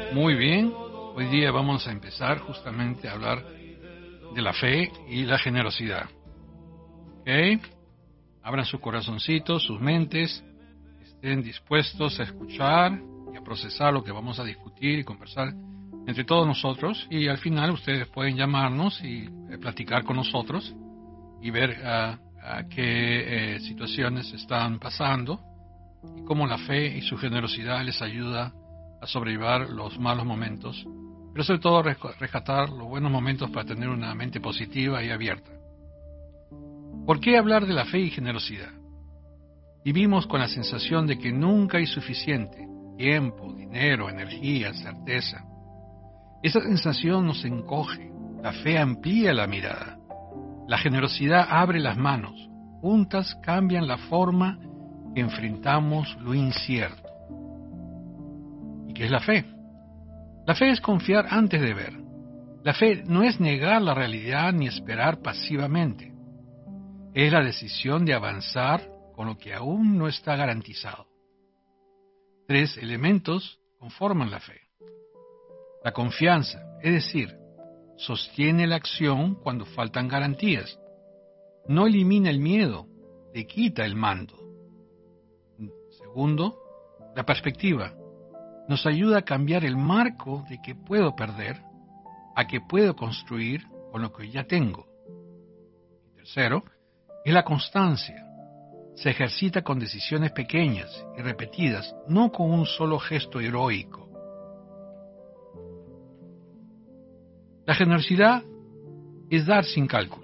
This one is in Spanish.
Muy bien, hoy día vamos a empezar justamente a hablar de la fe y la generosidad. ¿Ok? Abran sus corazoncitos, sus mentes, estén dispuestos a escuchar y a procesar lo que vamos a discutir y conversar entre todos nosotros. Y al final ustedes pueden llamarnos y platicar con nosotros y ver a qué situaciones están pasando y cómo la fe y su generosidad les ayuda a sobrellevar los malos momentos, pero sobre todo rescatar los buenos momentos para tener una mente positiva y abierta. ¿Por qué hablar de la fe y generosidad? Vivimos con la sensación de que nunca hay suficiente tiempo, dinero, energía, certeza. Esa sensación nos encoge, la fe amplía la mirada, la generosidad abre las manos, juntas cambian la forma que enfrentamos lo incierto. ¿Y qué es la fe? La fe es confiar antes de ver. La fe no es negar la realidad ni esperar pasivamente. Es la decisión de avanzar con lo que aún no está garantizado. 3 elementos conforman la fe. La confianza, es decir, sostiene la acción cuando faltan garantías. No elimina el miedo, le quita el mando. Segundo, la perspectiva. Nos ayuda a cambiar el marco de que puedo perder a que puedo construir con lo que ya tengo. Y tercero, es la constancia. Se ejercita con decisiones pequeñas y repetidas, no con un solo gesto heroico. La generosidad es dar sin cálculo.